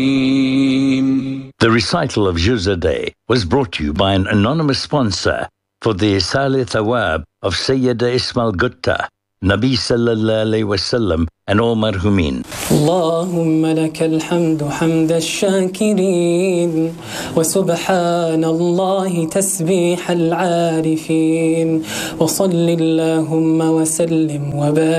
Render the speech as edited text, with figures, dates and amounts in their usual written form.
The recital of Juz a Day was brought to you by an anonymous sponsor for the Isal Thawab of Sayyida Ismail Gutta, Nabi Sallallahu Alaihi Wasallam, and all marhumin. اللهم لك الحمد حمد الشاكرين وسبحان الله تسبيح العارفين وصل اللهم وسلم وبارك